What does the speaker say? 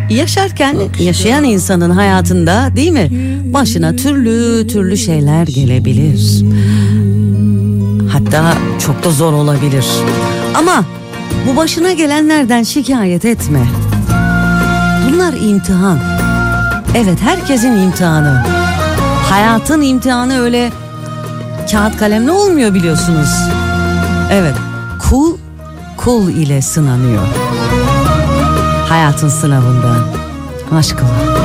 Yaşarken yaşayan insanın hayatında, değil mi, başına türlü türlü şeyler gelebilir. Hatta çok da zor olabilir. Ama bu başına gelenlerden şikayet etme. Bunlar imtihan. Evet, herkesin imtihanı. Hayatın imtihanı öyle kağıt kalemle olmuyor, biliyorsunuz. Evet, kul ile sınanıyor. Hayatın sınavında. Aşk ola.